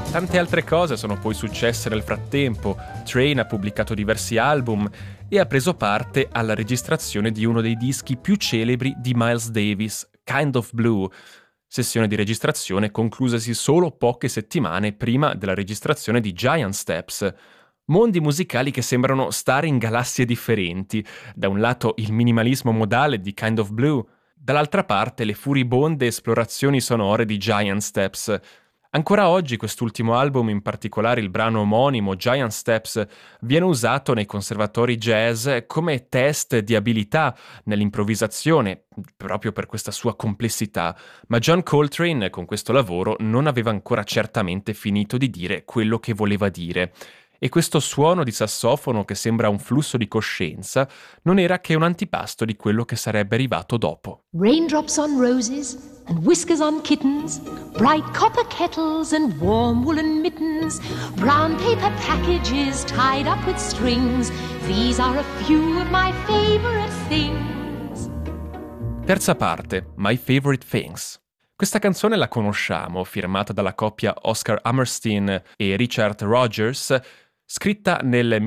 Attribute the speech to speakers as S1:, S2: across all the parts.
S1: Tante altre cose sono poi successe nel frattempo. Train ha pubblicato diversi album e ha preso parte alla registrazione di uno dei dischi più celebri di Miles Davis, Kind of Blue, sessione di registrazione conclusasi solo poche settimane prima della registrazione di Giant Steps. Mondi musicali che sembrano stare in galassie differenti. Da un lato il minimalismo modale di Kind of Blue, dall'altra parte le furibonde esplorazioni sonore di Giant Steps. Ancora oggi quest'ultimo album, in particolare il brano omonimo Giant Steps, viene usato nei conservatori jazz come test di abilità nell'improvvisazione, proprio per questa sua complessità, ma John Coltrane con questo lavoro non aveva ancora certamente finito di dire quello che voleva dire. E questo suono di sassofono che sembra un flusso di coscienza non era che un antipasto di quello che sarebbe arrivato dopo.
S2: Raindrops on roses and whiskers on kittens, bright copper kettles and warm woolen mittens, brown paper packages tied up with strings, these are a few of my favorite things.
S1: Terza parte, My Favorite Things. Questa canzone la conosciamo, firmata dalla coppia Oscar Hammerstein e Richard Rogers, scritta nel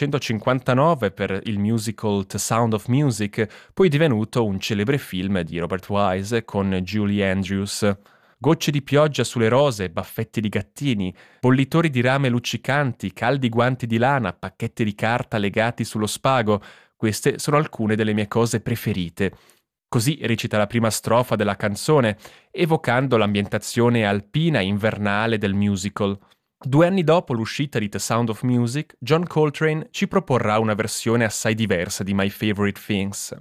S1: 1959 per il musical The Sound of Music, poi divenuto un celebre film di Robert Wise con Julie Andrews. Gocce di pioggia sulle rose, baffetti di gattini, bollitori di rame luccicanti, caldi guanti di lana, pacchetti di carta legati sullo spago, queste sono alcune delle mie cose preferite. Così recita la prima strofa della canzone, evocando l'ambientazione alpina e invernale del musical. 2 anni dopo l'uscita di The Sound of Music, John Coltrane ci proporrà una versione assai diversa di My Favorite Things.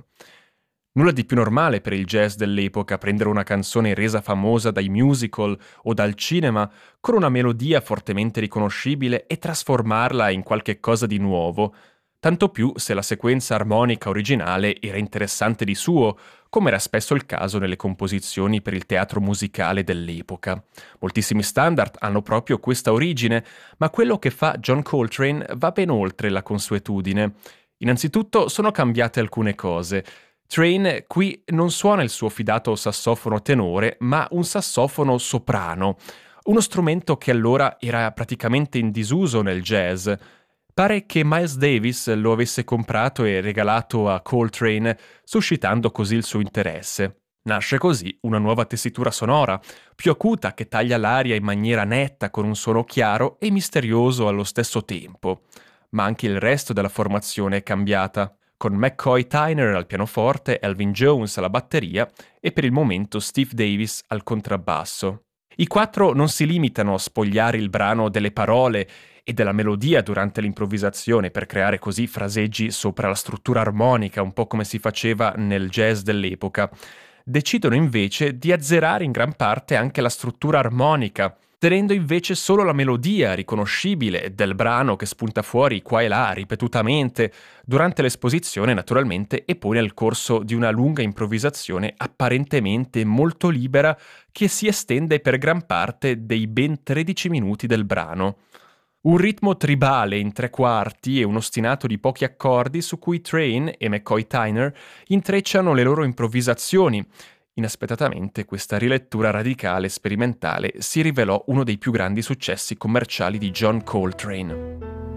S1: Nulla di più normale per il jazz dell'epoca prendere una canzone resa famosa dai musical o dal cinema con una melodia fortemente riconoscibile e trasformarla in qualche cosa di nuovo, tanto più se la sequenza armonica originale era interessante di suo, come era spesso il caso nelle composizioni per il teatro musicale dell'epoca. Moltissimi standard hanno proprio questa origine, ma quello che fa John Coltrane va ben oltre la consuetudine. Innanzitutto sono cambiate alcune cose. Train qui non suona il suo fidato sassofono tenore, ma un sassofono soprano, uno strumento che allora era praticamente in disuso nel jazz. Pare che Miles Davis lo avesse comprato e regalato a Coltrane, suscitando così il suo interesse. Nasce così una nuova tessitura sonora, più acuta che taglia l'aria in maniera netta con un suono chiaro e misterioso allo stesso tempo. Ma anche il resto della formazione è cambiata, con McCoy Tyner al pianoforte, Elvin Jones alla batteria e per il momento Steve Davis al contrabbasso. I 4 non si limitano a spogliare il brano delle parole e della melodia durante l'improvvisazione per creare così fraseggi sopra la struttura armonica, un po' come si faceva nel jazz dell'epoca. Decidono invece di azzerare in gran parte anche la struttura armonica, tenendo invece solo la melodia riconoscibile del brano che spunta fuori qua e là ripetutamente durante l'esposizione naturalmente e poi nel corso di una lunga improvvisazione apparentemente molto libera che si estende per gran parte dei ben 13 minuti del brano. Un ritmo tribale in 3/4 e un ostinato di pochi accordi su cui Train e McCoy Tyner intrecciano le loro improvvisazioni. Inaspettatamente questa rilettura radicale e sperimentale si rivelò uno dei più grandi successi commerciali di John Coltrane.